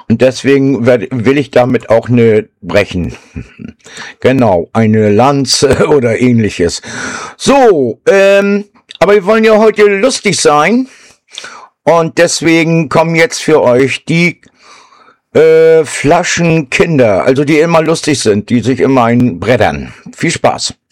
Und deswegen will ich damit auch eine brechen. Genau, eine Lanze oder ähnliches. So, aber wir wollen ja heute lustig sein. Und deswegen kommen jetzt für euch die Flaschenkinder, also die immer lustig sind, die sich immer einbrettern. Viel Spaß.